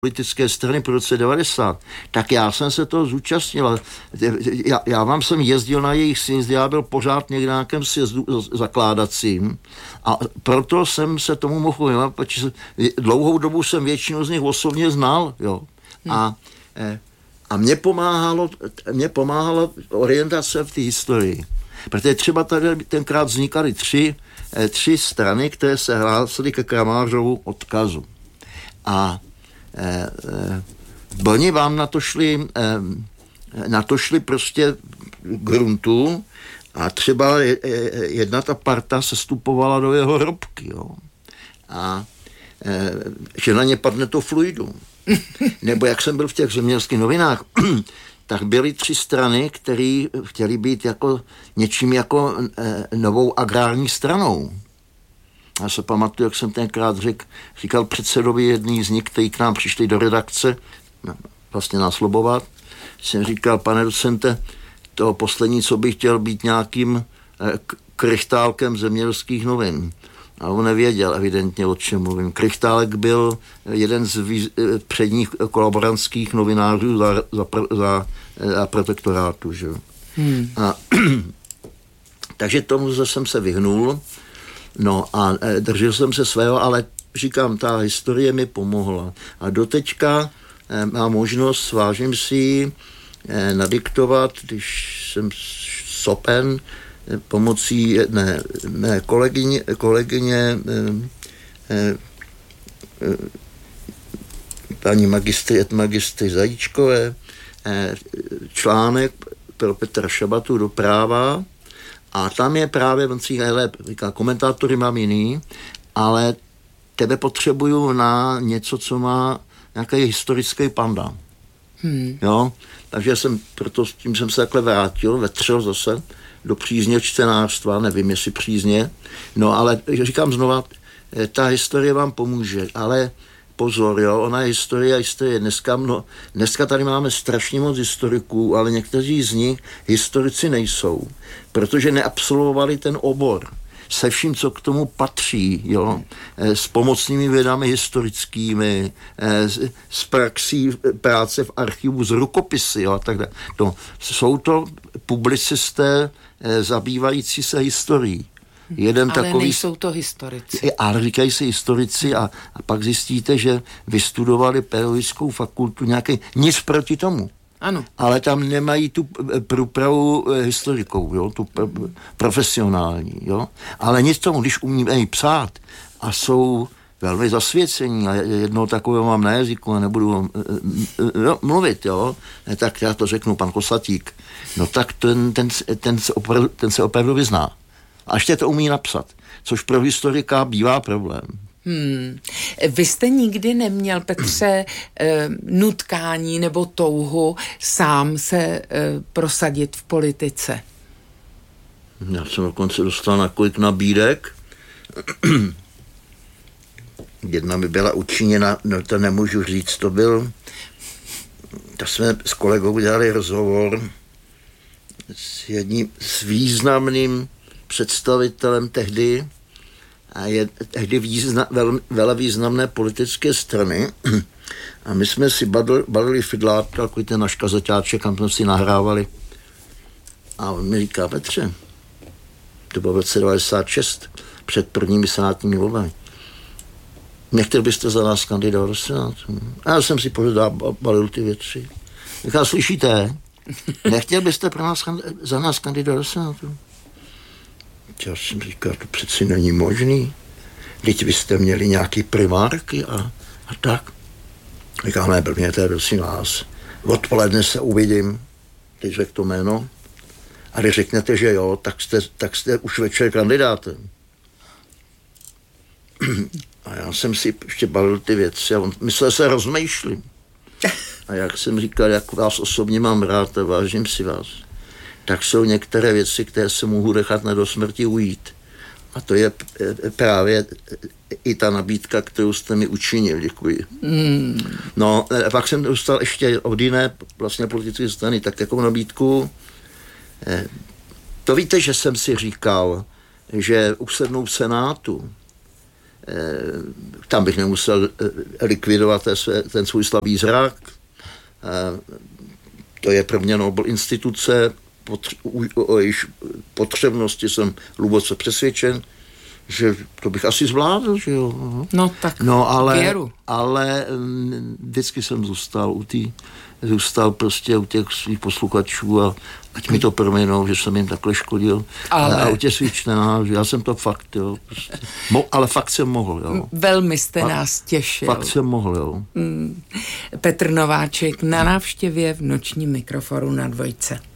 politické strany po roce 90, tak já jsem se toho zúčastnil. Já vám jsem jezdil na jejich sjezd, já byl pořád někde na nějakém sjezdu zakládacím a proto jsem se tomu mohl věnovat, protože dlouhou dobu jsem většinu z nich osobně znal, jo. A mě pomáhalo orientace v té historii. Protože třeba tady tenkrát vznikaly tři strany, které se hlásily ke Kramářovu odkazu. A oni vám na to šli prostě gruntu a třeba jedna ta parta se stupovala do jeho hrobky, jo. A že na ně padne to fluidu. Nebo jak jsem byl v těch zemědělských novinách, tak byly 3 strany, které chtěly být jako něčím jako novou agrární stranou. Já se pamatuju, jak jsem tenkrát říkal předsedovi jedný z nich, kteří k nám přišli do redakce, vlastně nás lobovat, jsem říkal, pane docente, to poslední, co bych chtěl být nějakým krychtálkem zemědělských novin. A on nevěděl evidentně, o čem mluvím. Krychtálek byl jeden z předních kolaborantských novinářů za protektorátu. Že? Takže tomu jsem se vyhnul. No a držel jsem se svého, ale říkám, ta historie mi pomohla. A doteďka mám možnost, vážím si nadiktovat, když jsem schopen, pomocí jedné kolegyně paní magistry Zajíčkové, článek pro Petra Šabatu do Práva a tam je právě, on si říká, komentátory mám jiný, ale tebe potřebuju na něco, co má nějaký historický panda. Jo? Takže proto s tím jsem se takhle vrátil, vetřel zase do přízně čtenářstva, nevím, jestli přízně, no ale říkám znova, ta historie vám pomůže, ale pozor, jo, ona je historie dneska tady máme strašně moc historiků, ale někteří z nich historici nejsou, protože neabsolvovali ten obor se vším, co k tomu patří, jo, s pomocnými vědami historickými, s praxí práce v archivu, s rukopisy, jo, a tak dále. Jsou to publicisté zabývající se historií. Ale nejsou to historici. Ale říkají si historici a pak zjistíte, že vystudovali pedagogickou fakultu nic proti tomu. Ano. Ale tam nemají tu průpravu historikou, jo, tu profesionální, jo. Ale nic tomu, když umí psát a jsou velmi zasvěcení a jednoho takového mám na jazyku a nebudu mluvit, jo, tak já to řeknu, pan Kosatík, no tak ten se opravdu vyzná. A ještě to umí napsat, což pro historika bývá problém. Vy jste nikdy neměl, Petře, nutkání nebo touhu sám se prosadit v politice? Já jsem dokonce dostal několik nabídek. Jedna mi byla učiněna, no to nemůžu říct, to jsme s kolegou dělali rozhovor s jedním s významným představitelem tehdy velavýznamné politické strany a my jsme si balili fidlátka, takový ten náš kazeťáček, kam jsme si nahrávali. A on mi říká, Petře, to bylo v roce 96, před prvními senátními volbami. Nechtěl byste za nás kandidovat do senátu? A já jsem si balil ty věci. Říká, slyšíte, nechtěl byste za nás kandidovat do senátu? Já jsem říkal, to přeci není možný. Teď byste měli nějaký primárky a tak. Říkal, ne, blbněte, prosím vás. Odpoledne se uvidím, teď řekl to jméno. A když řeknete, že jo, tak jste už večer kandidátem. A já jsem si ještě balil ty věci a on myslel se rozmýšlím. A jak jsem říkal, jak vás osobně mám rád a vážím si vás, tak jsou některé věci, které se mohu nechat do smrti ujít. A to je právě i ta nabídka, kterou jste mi učinil. Děkuji. No, pak jsem dostal ještě od jiné vlastně politické strany tak jako nabídku. To víte, že jsem si říkal, že usednou v Senátu tam bych nemusel likvidovat ten svůj slabý zrak. To je pro mě Nobel instituce, o jejíž potřebnosti jsem hluboce přesvědčen, že to bych asi zvládl, že jo. No tak věru. Ale vždycky jsem zůstal prostě u těch svých posluchačů a ať mi to proměnou, že jsem jim takhle škodil. A u těch svých čtenářů, já jsem to fakt, jo. Prostě. Ale fakt jsem mohl, jo. Velmi jste nás těšil. Fakt jsem mohl, jo. Petr Nováček na návštěvě v Nočním mikrofonu na Dvojce.